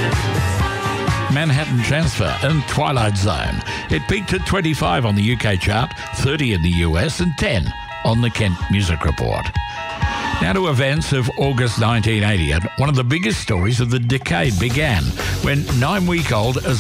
Manhattan Transfer and Twilight Zone. It peaked at 25 on the UK chart, 30 in the US and 10 on the Kent Music Report. Now to events of August 1980, and one of the biggest stories of the decade began when 9-week-old